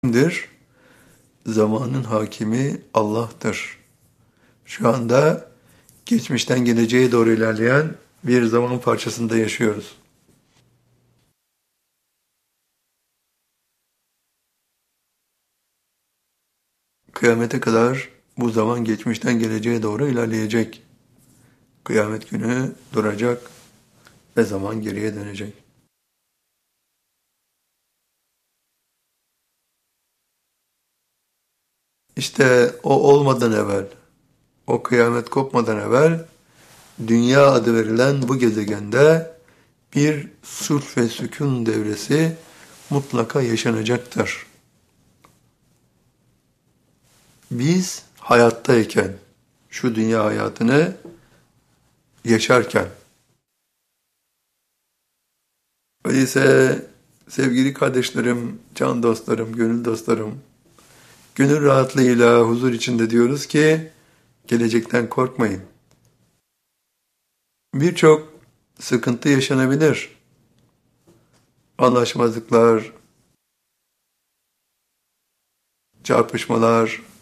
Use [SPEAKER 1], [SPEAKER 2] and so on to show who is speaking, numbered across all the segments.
[SPEAKER 1] Hakimdir. Zamanın hakimi Allah'tır. Şu anda geçmişten geleceğe doğru ilerleyen bir zaman parçasında yaşıyoruz. Kıyamete kadar bu zaman geçmişten geleceğe doğru ilerleyecek. Kıyamet günü duracak ve zaman geriye dönecek. İşte o olmadan evvel, o kıyamet kopmadan evvel dünya adı verilen bu gezegende bir sulh ve sükun devresi mutlaka yaşanacaktır. Biz hayattayken, şu dünya hayatını yaşarken, öyleyse sevgili kardeşlerim, can dostlarım, gönül dostlarım, gönül rahatlığıyla huzur içinde diyoruz ki, gelecekten korkmayın. Birçok sıkıntı yaşanabilir. Anlaşmazlıklar, çarpışmalar,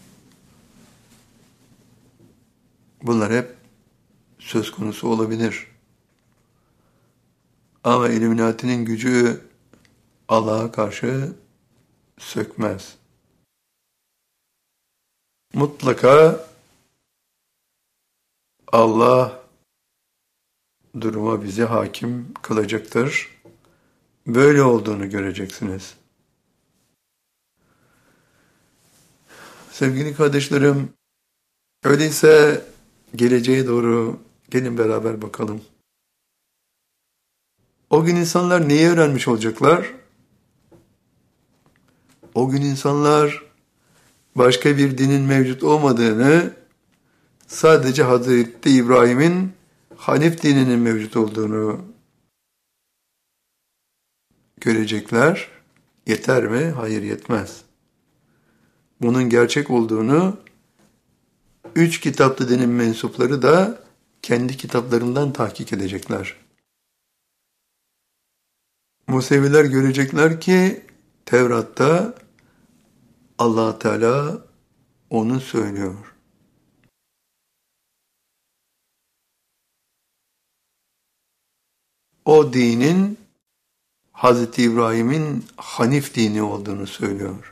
[SPEAKER 1] bunlar hep söz konusu olabilir. Ama Illuminati'nin gücü Allah'a karşı sökmez. Mutlaka Allah duruma bizi hakim kılacaktır. Böyle olduğunu göreceksiniz. Sevgili kardeşlerim, öyleyse geleceğe doğru gelin beraber bakalım. O gün insanlar neyi öğrenmiş olacaklar? O gün insanlar başka bir dinin mevcut olmadığını, sadece Hazreti İbrahim'in Hanif dininin mevcut olduğunu görecekler. Yeter mi? Hayır, yetmez. Bunun gerçek olduğunu üç kitaplı dinin mensupları da kendi kitaplarından tahkik edecekler. Museviler görecekler ki Tevrat'ta Allah Teala onu söylüyor. O dinin Hazreti İbrahim'in Hanif dini olduğunu söylüyor.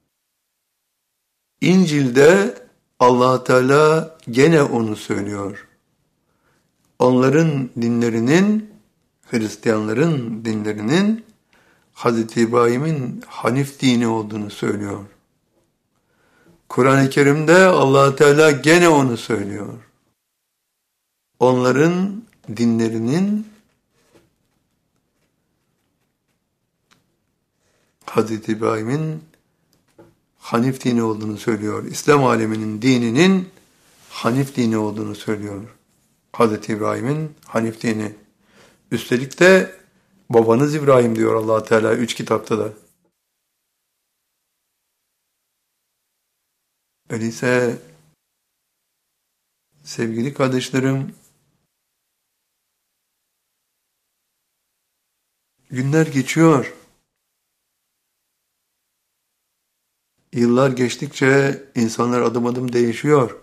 [SPEAKER 1] İncil'de Allah Teala gene onu söylüyor. Onların dinlerinin, Hristiyanların dinlerinin Hazreti İbrahim'in Hanif dini olduğunu söylüyor. Kur'an-ı Kerim'de Allah Teala gene onu söylüyor. Onların dinlerinin Hazreti İbrahim'in Hanif dini olduğunu söylüyor. İslam aleminin dininin Hanif dini olduğunu söylüyor. Hazreti İbrahim'in Hanif dini. Üstelik de babanız İbrahim diyor Allah Teala üç kitapta da. Öyleyse sevgili kardeşlerim, günler geçiyor. Yıllar geçtikçe insanlar adım adım değişiyor.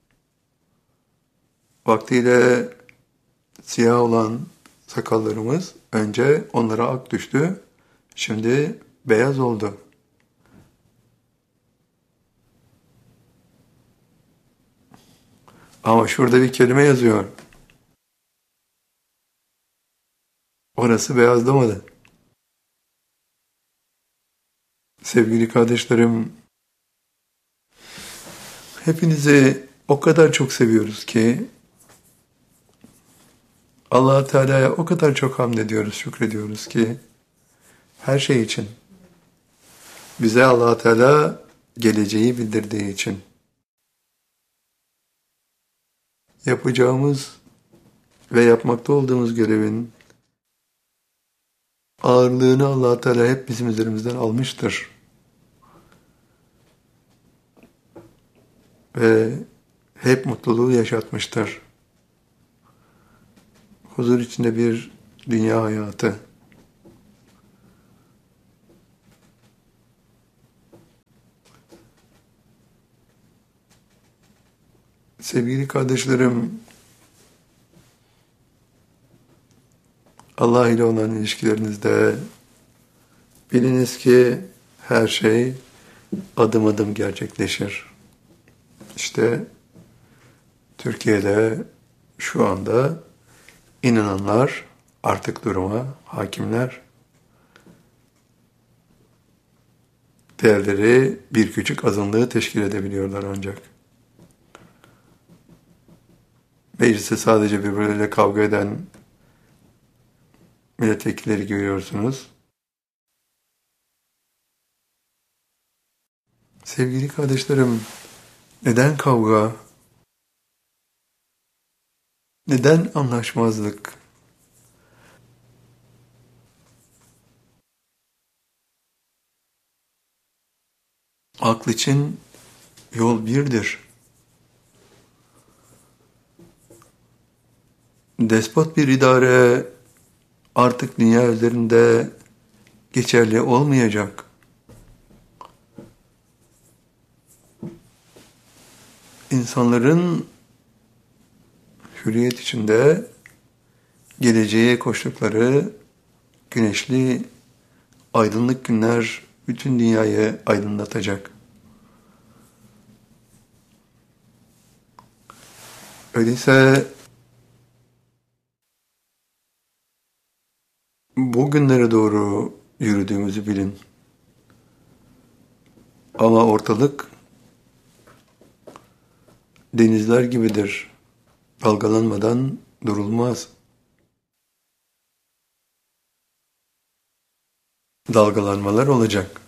[SPEAKER 1] Vaktiyle siyah olan sakallarımız önce onlara ak düştü. Şimdi beyaz oldu. Ama şurada bir kelime yazıyor. Orası beyazlamadı. Sevgili kardeşlerim, hepinizi o kadar çok seviyoruz ki Allah Teala'ya o kadar çok hamd ediyoruz, şükrediyoruz ki her şey için. Bize Allah Teala geleceği bildirdiği için. Yapacağımız ve yapmakta olduğumuz görevin ağırlığını Allah Teala hep bizim üzerimizden almıştır. Ve hep mutluluğu yaşatmıştır. Huzur içinde bir dünya hayatı. Sevgili kardeşlerim, Allah ile olan ilişkilerinizde biliniz ki her şey adım adım gerçekleşir. İşte Türkiye'de şu anda inananlar artık duruma hakimler. Değerleri bir küçük azınlığı teşkil edebiliyorlar ancak. Mecliste sadece birbirleriyle kavga eden milletvekilleri görüyorsunuz. Sevgili kardeşlerim, neden kavga? Neden anlaşmazlık? Akıl için yol birdir. Despot bir idare artık dünya üzerinde geçerli olmayacak. İnsanların hürriyet içinde geleceğe koştukları güneşli, aydınlık günler bütün dünyayı aydınlatacak. Öyleyse bu günlere doğru yürüdüğümüzü bilin. Ama ortalık denizler gibidir. Dalgalanmadan durulmaz. Dalgalanmalar olacak.